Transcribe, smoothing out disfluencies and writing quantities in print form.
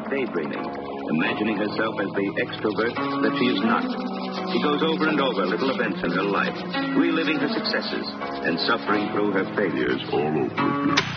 daydreaming, imagining herself as the extrovert that she is not. She goes over and over little events in her life, reliving her successes and suffering through her failures all over again.